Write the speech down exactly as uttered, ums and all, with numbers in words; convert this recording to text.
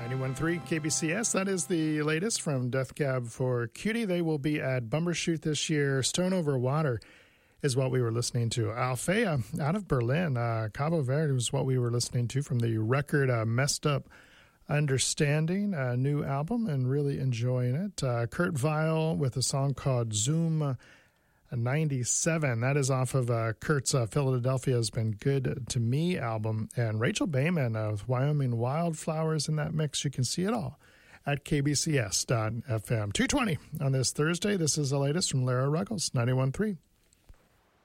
ninety-one point three K B C S. That is the latest from Death Cab for Cutie. They will be at Bumbershoot this year. Stone Over Water is what we were listening to. Alfea out of Berlin. Uh, Cabo Verde was what we were listening to from the record uh, Messed Up Understanding, a new album, and really enjoying it. Uh, Kurt Vile with a song called Zoom ninety-seven. That is off of uh, Kurt's uh, Philadelphia Has Been Good to Me album. And Rachel Bayman of Wyoming Wildflowers in that mix. You can see it all at K B C S dot F M. two twenty on this Thursday. This is the latest from Lara Ruggles, ninety-one point three.